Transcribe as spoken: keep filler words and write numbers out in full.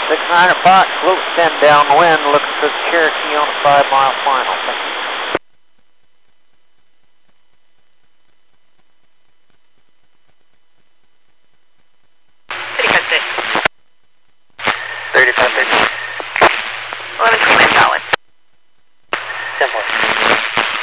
six niner Fox, float ten downwind, looking for the Cherokee on a five mile final. Thank you. thirty-five thirty.